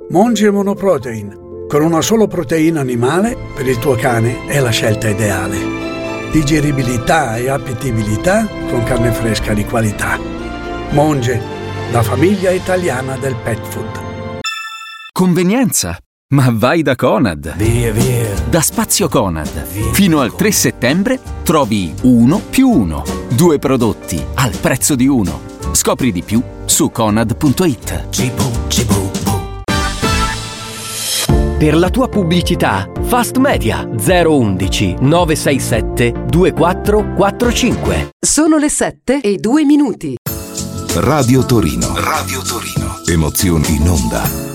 Monge Monoprotein. Con una sola proteina animale, per il tuo cane è la scelta ideale. Digeribilità e appetibilità con carne fresca di qualità. Monge, la famiglia italiana del pet food. Convenienza? Ma vai da Conad. Via, via. Da Spazio Conad. Fino al 3 settembre trovi 1+1. 2 prodotti al prezzo di uno. Scopri di più su conad.it. Per la tua pubblicità, Fast Media 011 967 2445. Sono le 7:02. Radio Torino. Radio Torino. Emozioni in onda.